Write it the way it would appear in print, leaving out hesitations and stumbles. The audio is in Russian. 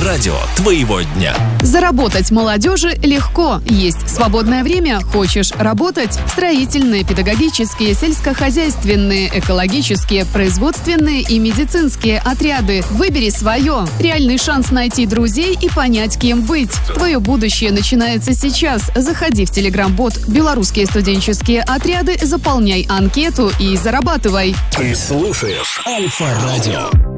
Радио твоего дня. Заработать молодежи легко. Есть свободное время? Хочешь работать? Строительные, педагогические, сельскохозяйственные, экологические, производственные и медицинские отряды. Выбери свое. Реальный шанс найти друзей и понять, кем быть. Твое будущее начинается сейчас. Заходи в телеграм-бот «Белорусские студенческие отряды», заполняй анкету и зарабатывай. Ты слушаешь Альфа-радио.